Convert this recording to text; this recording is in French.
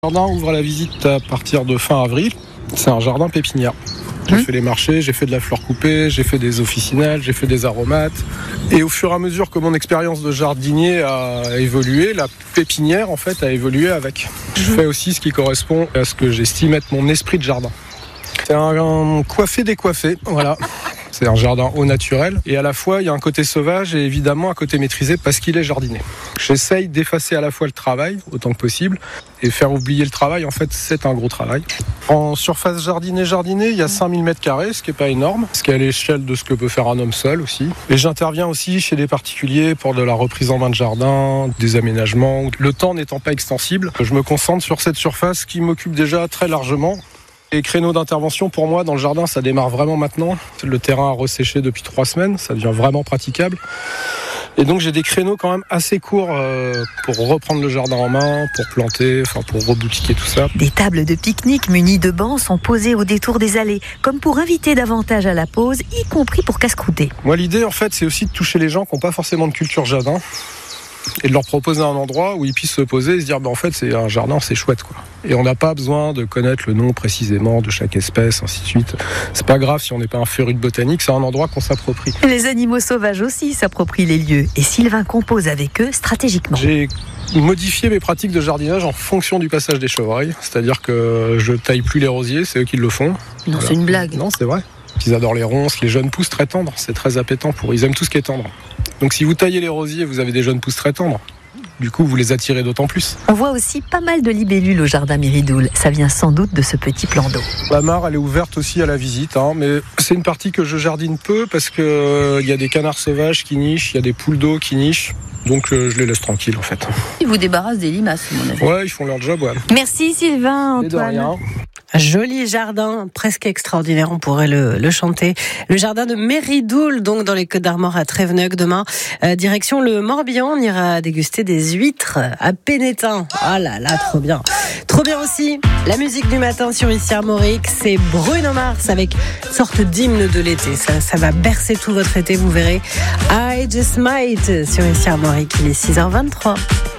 Le jardin ouvre à la visite à partir de fin avril. C'est un jardin pépinière. J'ai fait les marchés, j'ai fait de la fleur coupée, j'ai fait des officinales, j'ai fait des aromates. Et au fur et à mesure que mon expérience de jardinier a évolué, la pépinière en fait a évolué avec. Je fais aussi ce qui correspond à ce que j'estime être mon esprit de jardin. C'est un coiffé décoiffé, voilà. C'est un jardin au naturel et à la fois il y a un côté sauvage et évidemment un côté maîtrisé parce qu'il est jardinier. J'essaye d'effacer à la fois le travail autant que possible et faire oublier le travail, en fait c'est un gros travail. En surface jardinée, il y a 5000 m², ce qui n'est pas énorme, ce qui est à l'échelle de ce que peut faire un homme seul aussi. Et j'interviens aussi chez des particuliers pour de la reprise en main de jardin, des aménagements. Le temps n'étant pas extensible, je me concentre sur cette surface qui m'occupe déjà très largement. Les créneaux d'intervention, pour moi, dans le jardin, ça démarre vraiment maintenant. Le terrain a resséché depuis 3 semaines, ça devient vraiment praticable. Et donc, j'ai des créneaux quand même assez courts pour reprendre le jardin en main, pour planter, pour reboutiquer tout ça. Des tables de pique-nique munies de bancs sont posées au détour des allées, comme pour inviter davantage à la pause, y compris pour casse-croûter. Moi, l'idée, en fait, c'est aussi de toucher les gens qui n'ont pas forcément de culture jardin et de leur proposer un endroit où ils puissent se poser et se dire en fait c'est un jardin, c'est chouette quoi. Et on n'a pas besoin de connaître le nom précisément de chaque espèce, ainsi de suite. C'est pas grave si on n'est pas un féru de botanique, c'est un endroit qu'on s'approprie. Les animaux sauvages aussi s'approprient les lieux et Sylvain compose avec eux stratégiquement. J'ai modifié mes pratiques de jardinage en fonction du passage des chevreuils, c'est-à-dire que je taille plus les rosiers, c'est eux qui le font. Non, voilà. C'est une blague. Non, c'est vrai. Ils adorent les ronces, les jeunes pousses très tendres, c'est très appétant pour eux. Ils aiment tout ce qui est tendre. Donc si vous taillez les rosiers, vous avez des jeunes pousses très tendres. Du coup, vous les attirez d'autant plus. On voit aussi pas mal de libellules au jardin Méridoul. Ça vient sans doute de ce petit plan d'eau. La mare, elle est ouverte aussi à la visite, mais c'est une partie que je jardine peu parce que y a des canards sauvages qui nichent, il y a des poules d'eau qui nichent. Donc je les laisse tranquilles en fait. Ils vous débarrassent des limaces, à mon avis. Ouais, ils font leur job, ouais. Merci Sylvain, Et de Antoine. rien. Joli jardin, presque extraordinaire, on pourrait le chanter. Le jardin de Méridoul, donc dans les Côtes-d'Armor à Tréveneuc. Demain, direction le Morbihan, on ira déguster des huîtres à Pénétin. Oh là là, trop bien. Trop bien aussi, la musique du matin sur ici Armorique, c'est Bruno Mars avec une sorte d'hymne de l'été. Ça va bercer tout votre été, vous verrez. I Just Might sur ici Armorique, il est 6h23.